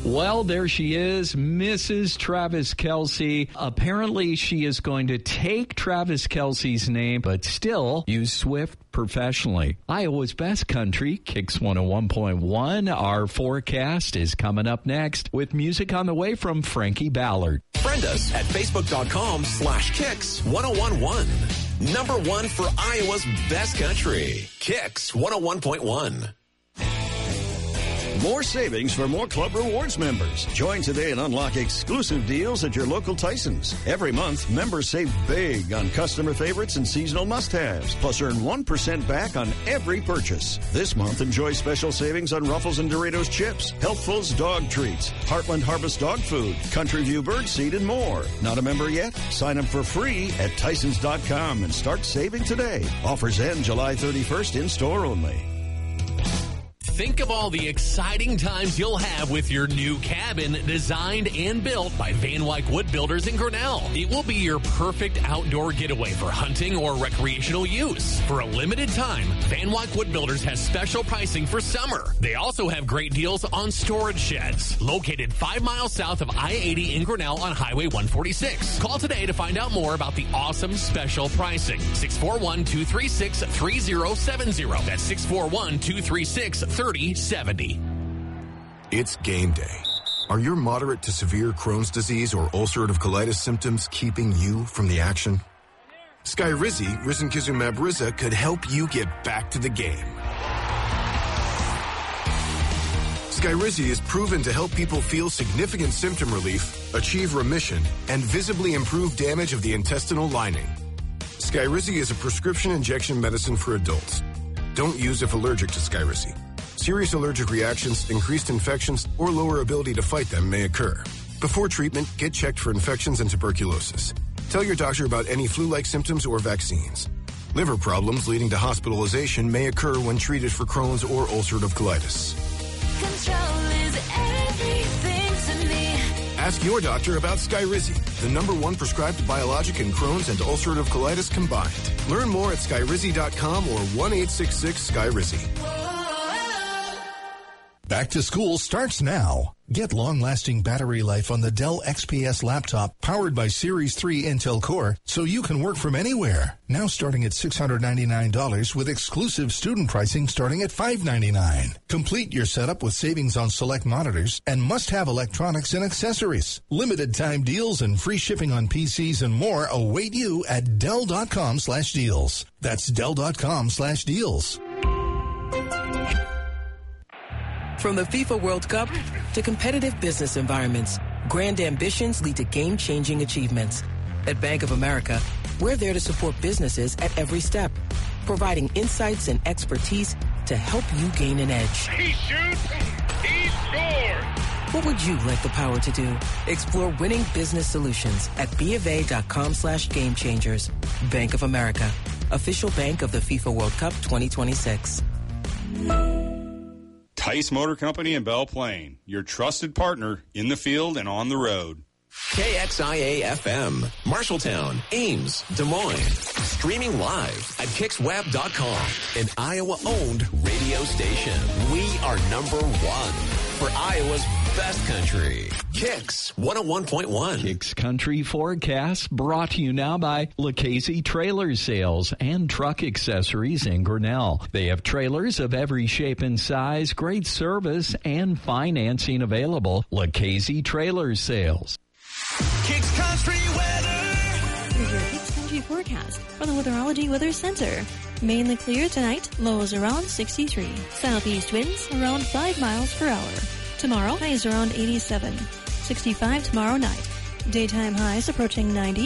Well, there she is, Mrs. Travis Kelce. Apparently, she is going to take Travis Kelce's name, but still use Swift professionally. Iowa's Best Country, Kicks 101.1. Our forecast is coming up next with music on the way from Frankie Ballard. Friend us at Facebook.com/Kicks1011. Number one for Iowa's Best Country, Kicks 101.1. More savings for more Club Rewards members. Join today and unlock exclusive deals at your local Tysons. Every month, members save big on customer favorites and seasonal must-haves. Plus, earn 1% back on every purchase. This month, enjoy special savings on Ruffles and Doritos chips, Healthful's dog treats, Heartland Harvest dog food, Country View birdseed, and more. Not a member yet? Sign up for free at Tysons.com and start saving today. Offers end July 31st in-store only. Think of all the exciting times you'll have with your new cabin designed and built by Van Wyck Wood Builders in Grinnell. It will be your perfect outdoor getaway for hunting or recreational use. For a limited time, Van Wyck Wood Builders has special pricing for summer. They also have great deals on storage sheds. Located 5 miles south of I-80 in Grinnell on Highway 146. Call today to find out more about the awesome special pricing. 641-236-3070. That's 641-236-3070. It's game day. Are your moderate to severe Crohn's disease or ulcerative colitis symptoms keeping you from the action? Skyrizi, risankizumab Riza, could help you get back to the game. Skyrizi is proven to help people feel significant symptom relief, achieve remission, and visibly improve damage of the intestinal lining. Skyrizi is a prescription injection medicine for adults. Don't use if allergic to Skyrizi. Serious allergic reactions, increased infections, or lower ability to fight them may occur. Before treatment, get checked for infections and tuberculosis. Tell your doctor about any flu-like symptoms or vaccines. Liver problems leading to hospitalization may occur when treated for Crohn's or ulcerative colitis. Control is everything to me. Ask your doctor about Skyrizi, the #1 prescribed biologic in Crohn's and ulcerative colitis combined. Learn more at skyrizi.com or 1-866-SKYRIZI. Back to school starts now. Get long-lasting battery life on the Dell XPS laptop powered by Series 3 Intel Core so you can work from anywhere. Now starting at $699 with exclusive student pricing starting at $599. Complete your setup with savings on select monitors and must-have electronics and accessories. Limited time deals and free shipping on PCs and more await you at Dell.com/deals. That's Dell.com/deals. From the FIFA World Cup to competitive business environments, grand ambitions lead to game-changing achievements. At Bank of America, we're there to support businesses at every step, providing insights and expertise to help you gain an edge. He shoots, he scores! What would you like the power to do? Explore winning business solutions at BofA.com/gamechangers. Bank of America, official bank of the FIFA World Cup 2026. Tice Motor Company in Belle Plaine, your trusted partner in the field and on the road. KXIA-FM, Marshalltown, Ames, Des Moines. Streaming live at KixWeb.com, an Iowa-owned radio station. We are #1 for Iowa's Best Country. Kicks 101.1. Kicks Country Forecast brought to you now by Lucchese Trailer Sales and Truck Accessories in Grinnell. They have trailers of every shape and size, great service, and financing available. Lucchese Trailer Sales. Kicks Country weather. Here's your Kicks Country forecast from the Weatherology Weather Center. Mainly clear tonight, lows around 63. Southeast winds around 5 miles per hour. Tomorrow, highs around 87. 65 tomorrow night. Daytime highs approaching 90.